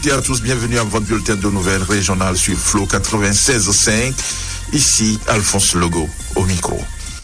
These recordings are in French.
Bonjour à tous, bienvenue à votre bulletin de nouvelles régionales sur Flow 96.5. Ici, Alphonse Legault, au micro.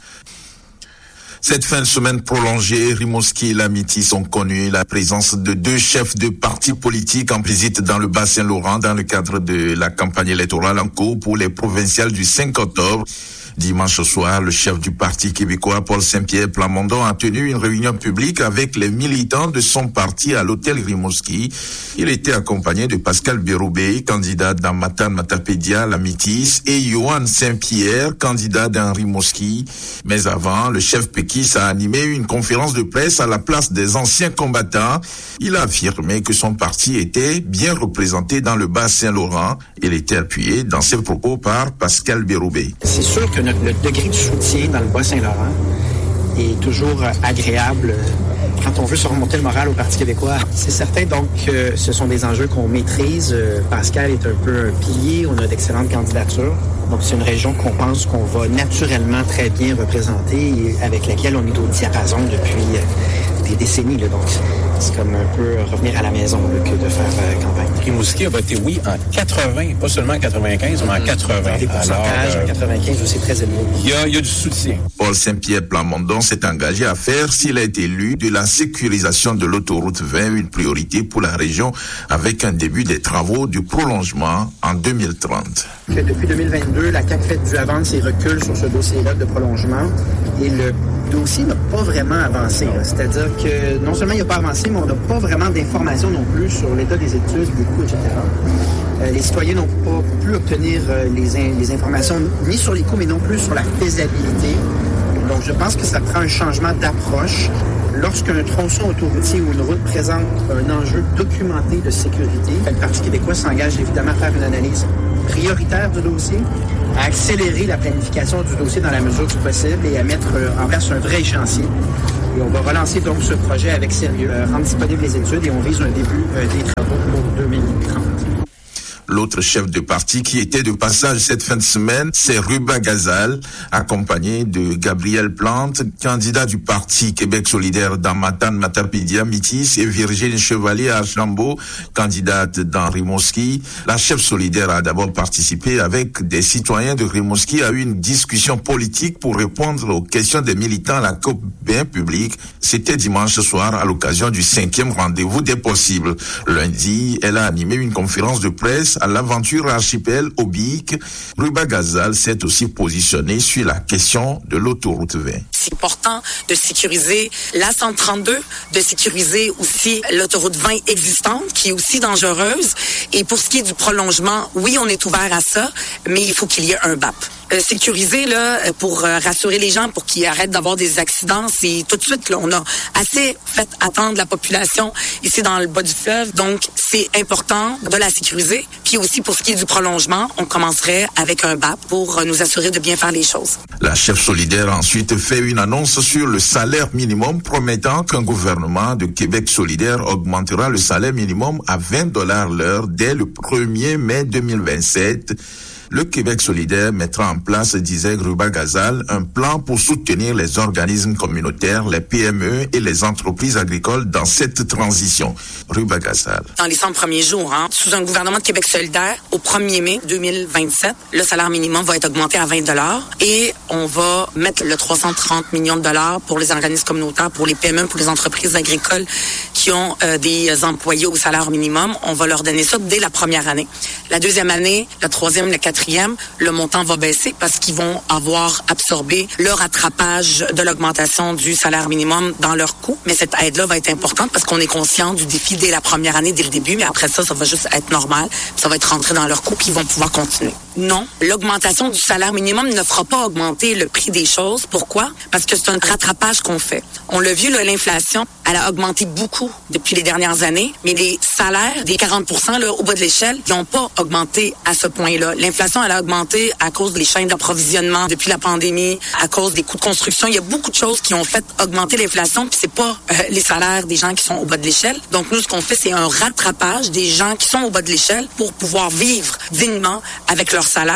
Cette fin de semaine prolongée, Rimouski et Lamitis ont connu la présence de deux chefs de partis politiques en visite dans le Bas-Saint-Laurent dans le cadre de la campagne électorale en cours pour les provinciales du 5 octobre. Dimanche soir, le chef du Parti québécois, Paul Saint-Pierre Plamondon, a tenu une réunion publique avec les militants de son parti à l'hôtel Rimouski. Il était accompagné de Pascal Béroubé, candidat dans Matane-Matapédia, Lamitis, et Yohan Saint-Pierre, candidat dans Rimouski. Mais avant, le chef péquiste a animé une conférence de presse à la place des anciens combattants. Il a affirmé que son parti était bien représenté dans le Bas-Saint-Laurent. Il était appuyé dans ses propos par Pascal Béroubé. C'est sûr que le degré de soutien dans le Bas-Saint-Laurent est toujours agréable quand on veut se remonter le moral au Parti québécois. C'est certain donc que ce sont des enjeux qu'on maîtrise. Pascal est un peu un pilier, on a d'excellentes candidatures. Donc c'est une région qu'on pense qu'on va naturellement très bien représenter et avec laquelle on est au diapason depuis des décennies. Donc c'est comme un peu revenir à la maison que de faire campagne. Rimouski a voté oui en 80, pas seulement en 95, mais en 80. Des pourcentages en 95, c'est très élevé. Il y a du soutien. Paul Saint-Pierre Plamondon s'est engagé à faire, s'il a été élu, de la sécurisation de l'autoroute 20 une priorité pour la région avec un début des travaux du prolongement en 2030. Depuis 2022, la CAQ fait du avance et recule sur ce dossier-là de prolongement et le dossier n'a pas vraiment avancé. C'est-à-dire que non seulement il n'a pas avancé, mais on n'a pas vraiment d'informations non plus sur l'état des études, des coûts, etc. Les citoyens n'ont pas pu obtenir les informations ni sur les coûts, mais non plus sur la faisabilité. Donc je pense que ça prend un changement d'approche. Lorsqu'un tronçon autoroutier ou une route présente un enjeu documenté de sécurité, le Parti québécois s'engage évidemment à faire une analyse prioritaire du dossier, à accélérer la planification du dossier dans la mesure du possible et à mettre en place un vrai échéancier. Et on va relancer donc ce projet avec sérieux, rendre disponibles les études et on vise un début des travaux pour 2030. L'autre chef de parti qui était de passage cette fin de semaine, c'est Ruba Gazal, accompagné de Gabriel Plante, candidat du Parti Québec solidaire dans Matane-Matapédia, Métis, et Virginie Chevalier à Archambault, candidate dans Rimouski. La chef solidaire a d'abord participé avec des citoyens de Rimouski à une discussion politique pour répondre aux questions des militants à la COP bien publique. C'était dimanche soir à l'occasion du 5e rendez-vous des possibles. Lundi, elle a animé une conférence de presse à l'aventure archipel Obique. Ruba Gazal s'est aussi positionné sur la question de l'autoroute 20. C'est important de sécuriser la 132, de sécuriser aussi l'autoroute 20 existante, qui est aussi dangereuse. Et pour ce qui est du prolongement, oui, on est ouvert à ça, mais il faut qu'il y ait un BAP. Sécuriser là pour rassurer les gens, pour qu'ils arrêtent d'avoir des accidents, c'est tout de suite là, on a assez fait attendre la population ici dans le bas du fleuve, donc c'est important de la sécuriser. Puis aussi pour ce qui est du prolongement, on commencerait avec un BAP pour nous assurer de bien faire les choses. La chef solidaire a ensuite fait une annonce sur le salaire minimum, promettant qu'un gouvernement de Québec solidaire augmentera le salaire minimum à $20 l'heure dès le 1er mai 2027. Le Québec solidaire mettra en place, disait Ruba Gazal, un plan pour soutenir les organismes communautaires, les PME et les entreprises agricoles dans cette transition. Ruba Gazal. Dans les 100 premiers jours, sous un gouvernement de Québec solidaire, au 1er mai 2027, le salaire minimum va être augmenté à $20 et on va mettre le 330 millions de dollars pour les organismes communautaires, pour les PME, pour les entreprises agricoles qui ont des employés au salaire minimum. On va leur donner ça dès la première année. La deuxième année, la troisième, la quatrième, le montant va baisser parce qu'ils vont avoir absorbé le rattrapage de l'augmentation du salaire minimum dans leur coût. Mais cette aide-là va être importante parce qu'on est conscient du défi dès la première année, dès le début. Mais après ça, ça va juste être normal. Ça va être rentré dans leur coût puis ils vont pouvoir continuer. Non, l'augmentation du salaire minimum ne fera pas augmenter le prix des choses. Pourquoi? Parce que c'est un rattrapage qu'on fait. On l'a vu, là, l'inflation, elle a augmenté beaucoup depuis les dernières années, mais les salaires des 40% là, au bas de l'échelle, ils n'ont pas augmenté à ce point-là. L'inflation, elle a augmenté à cause des chaînes d'approvisionnement depuis la pandémie, à cause des coûts de construction. Il y a beaucoup de choses qui ont fait augmenter l'inflation, puis c'est pas les salaires des gens qui sont au bas de l'échelle. Donc nous, ce qu'on fait, c'est un rattrapage des gens qui sont au bas de l'échelle pour pouvoir vivre dignement avec leur salaire.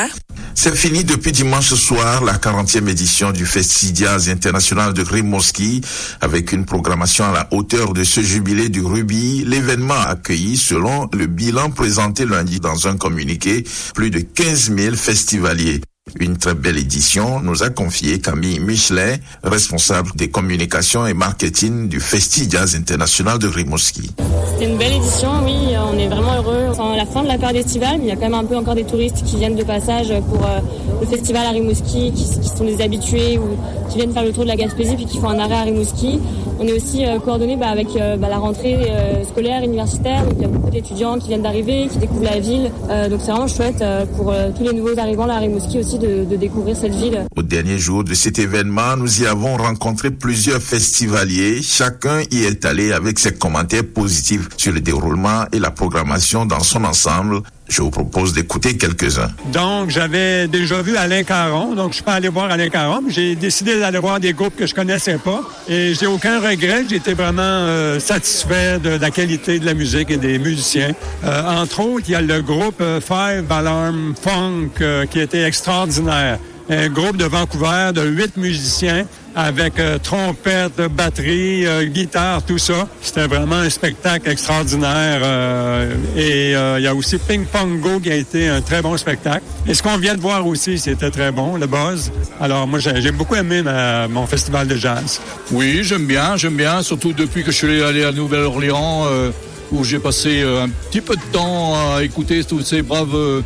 C'est fini depuis dimanche soir, la 40e édition du Festi-Jazz international de Rimouski, avec une programmation à la hauteur de ce jubilé du rugby. L'événement a accueilli, selon le bilan présenté lundi dans un communiqué, plus de 15 000 festivaliers. Une très belle édition, nous a confié Camille Michelet, responsable des communications et marketing du Festi-Jazz international de Rimouski. C'était une belle édition, oui, on est vraiment heureux. C'est la fin de la période estivale, mais il y a quand même un peu encore des touristes qui viennent de passage pour le festival à Rimouski, qui sont des habitués ou qui viennent faire le tour de la Gaspésie puis qui font un arrêt à Rimouski. On est aussi coordonnés avec la rentrée scolaire, universitaire, donc il y a beaucoup d'étudiants qui viennent d'arriver, qui découvrent la ville. Donc c'est vraiment chouette pour tous les nouveaux arrivants là à Rimouski aussi de découvrir cette ville. Au dernier jour de cet événement, nous y avons rencontré plusieurs festivaliers. Chacun y est allé avec ses commentaires positifs sur le déroulement et la programmation dans son ensemble. Je vous propose d'écouter quelques-uns. Donc, j'avais déjà vu Alain Caron, donc je suis pas allé voir Alain Caron, mais j'ai décidé d'aller voir des groupes que je connaissais pas. Et j'ai aucun regret, j'étais vraiment satisfait de la qualité de la musique et des musiciens. Entre autres, il y a le groupe Five Alarm Funk qui était extraordinaire. Un groupe de Vancouver de 8 musiciens avec trompette, batterie, guitare, tout ça. C'était vraiment un spectacle extraordinaire. Et il y a aussi Ping Pong Go qui a été un très bon spectacle. Et ce qu'on vient de voir aussi, c'était très bon, le buzz. Alors moi, j'ai beaucoup aimé mon festival de jazz. Oui, j'aime bien, surtout depuis que je suis allé à Nouvelle-Orléans, où j'ai passé un petit peu de temps à écouter tous ces braves hommes,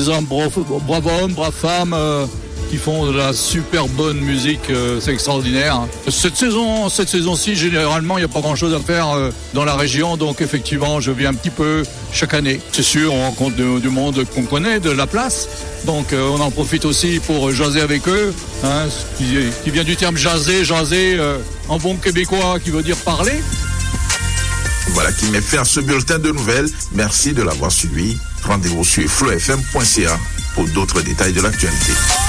braves femmes, qui font de la super bonne musique, c'est extraordinaire. Cette saison-ci, généralement, il n'y a pas grand-chose à faire dans la région, donc effectivement, je viens un petit peu chaque année. C'est sûr, on rencontre du monde qu'on connaît, de la place, donc on en profite aussi pour jaser avec eux, hein, qui vient du terme jaser en bon québécois, qui veut dire parler. Voilà qui met fin à ce bulletin de nouvelles. Merci de l'avoir suivi. Rendez-vous sur flowfm.ca pour d'autres détails de l'actualité.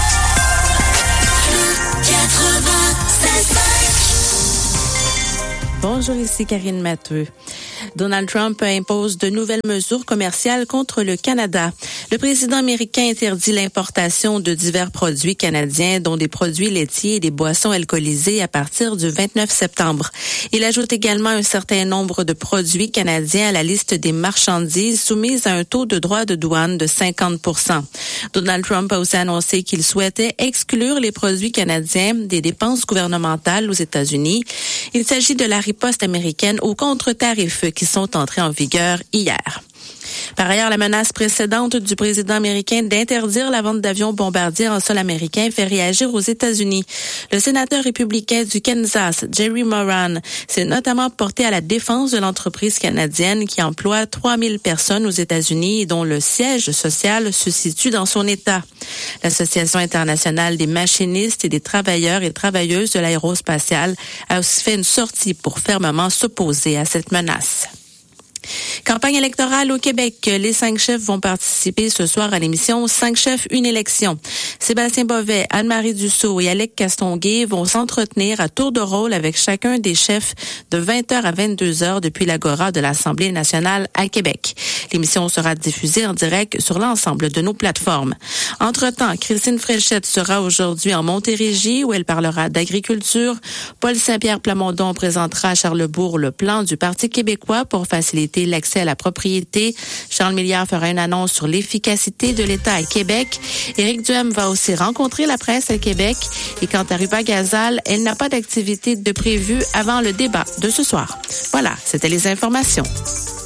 Bonjour, ici Karine Matteux. Donald Trump impose de nouvelles mesures commerciales contre le Canada. Le président américain interdit l'importation de divers produits canadiens, dont des produits laitiers et des boissons alcoolisées à partir du 29 septembre. Il ajoute également un certain nombre de produits canadiens à la liste des marchandises soumises à un taux de droit de douane de 50%. Donald Trump a aussi annoncé qu'il souhaitait exclure les produits canadiens des dépenses gouvernementales aux États-Unis. Il s'agit de la riposte américaine aux contre-tarifs qui sont entrés en vigueur hier. Par ailleurs, la menace précédente du président américain d'interdire la vente d'avions bombardiers en sol américain fait réagir aux États-Unis. Le sénateur républicain du Kansas, Jerry Moran, s'est notamment porté à la défense de l'entreprise canadienne qui emploie 3000 personnes aux États-Unis et dont le siège social se situe dans son État. L'Association internationale des machinistes et des travailleurs et travailleuses de l'aérospatiale a aussi fait une sortie pour fermement s'opposer à cette menace. Campagne électorale au Québec. Les 5 chefs vont participer ce soir à l'émission 5 chefs, une élection. Sébastien Bovet, Anne-Marie Dussault et Alec Castonguay vont s'entretenir à tour de rôle avec chacun des chefs de 20h à 22h depuis l'Agora de l'Assemblée nationale à Québec. L'émission sera diffusée en direct sur l'ensemble de nos plateformes. Entre-temps, Christine Fréchette sera aujourd'hui en Montérégie où elle parlera d'agriculture. Paul Saint-Pierre Plamondon présentera à Charlesbourg le plan du Parti québécois pour faciliter l'accès à la propriété. Charles Milliard fera une annonce sur l'efficacité de l'État à Québec. Éric Duhem va aussi rencontrer la presse à Québec. Et quant à Ruba Gazal, elle n'a pas d'activité de prévue avant le débat de ce soir. Voilà, c'était les informations.